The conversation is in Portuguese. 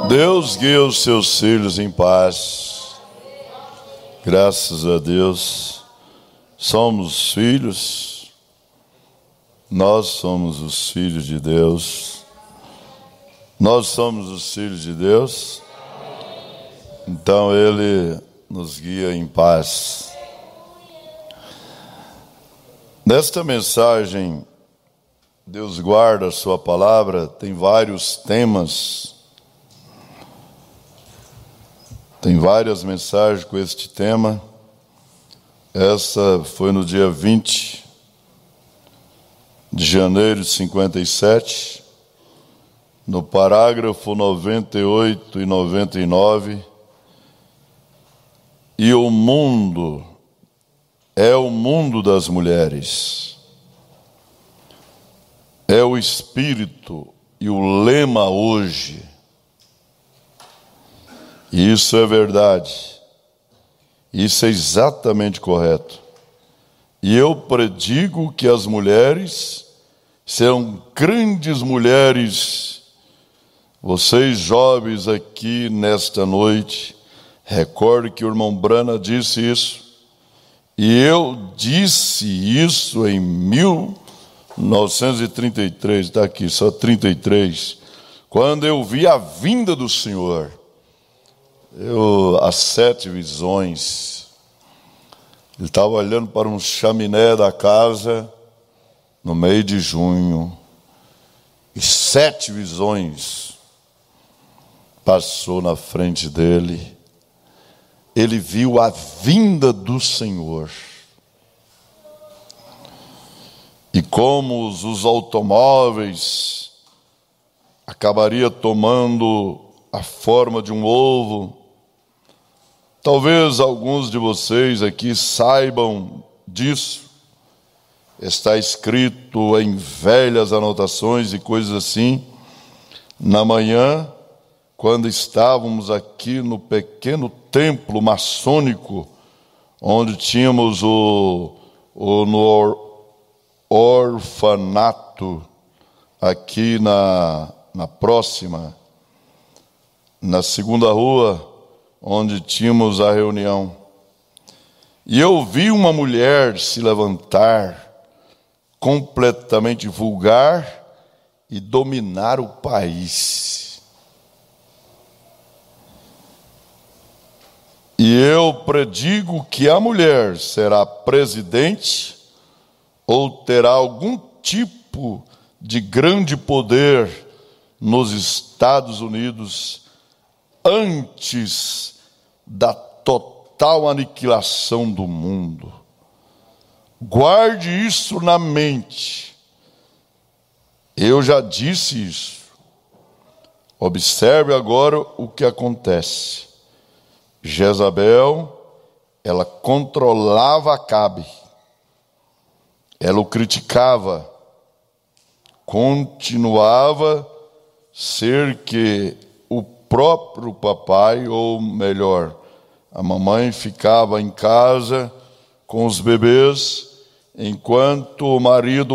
Deus guia os seus filhos em paz. Graças a Deus. Somos filhos. Nós somos os filhos de Deus. Nós somos os filhos de Deus. Então Ele nos guia em paz. Nesta mensagem, Deus guarda a sua palavra, tem vários temas. Tem várias mensagens com este tema. Essa foi no dia 20 de janeiro de 57, no parágrafo 98 e 99. E o mundo é o mundo das mulheres. É o espírito e o lema hoje. E isso é verdade. Isso é exatamente correto. E eu predigo que as mulheres serão grandes mulheres. Vocês jovens aqui nesta noite, recorde que o irmão Brana disse isso. E eu disse isso em 1933, está aqui, só 33, quando eu vi a vinda do Senhor. As 7 visões. Ele estava olhando para um chaminé da casa no meio de junho. E 7 visões passou na frente dele. Ele viu a vinda do Senhor. E como os automóveis acabaria tomando a forma de um ovo. Talvez alguns de vocês aqui saibam disso. Está escrito em velhas anotações e coisas assim. Na manhã, quando estávamos aqui no pequeno templo maçônico, onde tínhamos no orfanato, aqui na próxima, na segunda rua, onde tínhamos a reunião. E eu vi uma mulher se levantar, completamente vulgar, e dominar o país. E eu predigo que a mulher será presidente ou terá algum tipo de grande poder nos Estados Unidos antes da total aniquilação do mundo. Guarde isso na mente. Eu já disse isso. Observe agora o que acontece. Jezabel, ela controlava Acabe. Ela o criticava. Continuava ser que o próprio papai, ou melhor, a mamãe ficava em casa com os bebês, enquanto o marido